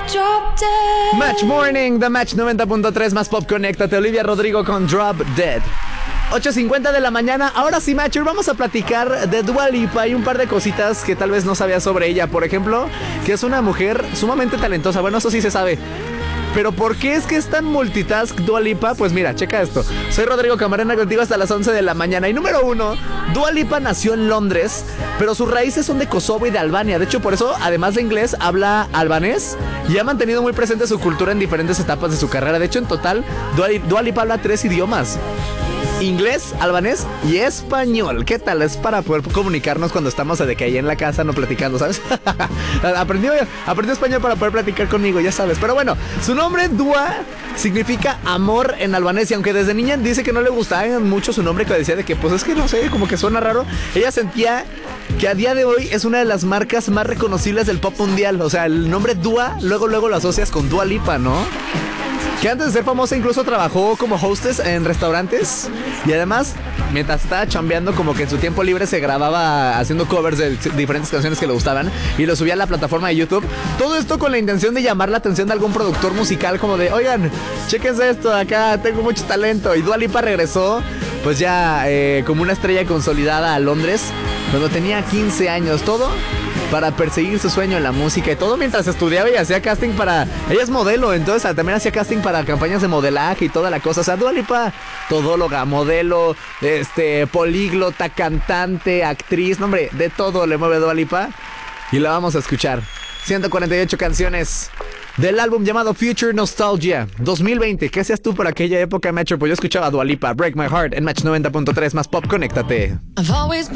Match Morning, The Match 90.3 más Pop, conéctate. Olivia Rodrigo con Drop Dead. 8:50 de la mañana. Ahora sí, Matcher, vamos a platicar de Dua Lipa. Hay un par de cositas que tal vez no sabías sobre ella. Por ejemplo, que es una mujer sumamente talentosa. Bueno, eso sí se sabe. Pero ¿por qué es que es tan multitask Dua Lipa? Pues mira, checa esto. Soy Rodrigo Camarena, contigo hasta las 11 de la mañana. Y número 1, Dua Lipa nació en Londres, pero sus raíces son de Kosovo y de Albania. De hecho, por eso, además de inglés, habla albanés y ha mantenido muy presente su cultura en diferentes etapas de su carrera. De hecho, en total, Dua Lipa habla 3 idiomas: inglés, albanés y español. ¿Qué tal? Es para poder comunicarnos cuando estamos de que ahí en la casa no platicando, ¿sabes? Aprendió español para poder platicar conmigo, ya sabes. Pero bueno, su nombre Dua significa amor en albanés. Y aunque desde niña dice que no le gustaba mucho su nombre, que decía de que pues es que no sé, como que suena raro, ella sentía que a día de hoy es una de las marcas más reconocibles del pop mundial. O sea, el nombre Dua luego lo asocias con Dua Lipa, ¿no? Que antes de ser famosa incluso trabajó como hostess en restaurantes. Y además, mientras estaba chambeando, como que en su tiempo libre se grababa haciendo covers de diferentes canciones que le gustaban y lo subía a la plataforma de YouTube. Todo esto con la intención de llamar la atención de algún productor musical, como de, oigan, chéquense esto, acá tengo mucho talento. Y Dua Lipa regresó pues ya como una estrella consolidada a Londres cuando tenía 15 años. Todo para perseguir su sueño en la música y todo mientras estudiaba y hacía casting para... Ella es modelo, entonces también hacía casting para campañas de modelaje y toda la cosa. O sea, Dua Lipa, todóloga, modelo, políglota, cantante, actriz, no, hombre, de todo le mueve Dua Lipa. Y la vamos a escuchar. 148 canciones del álbum llamado Future Nostalgia 2020. ¿Qué hacías tú por aquella época, Metro? Pues yo escuchaba a Dua Lipa, Break My Heart en Match 90.3 más Pop, conéctate.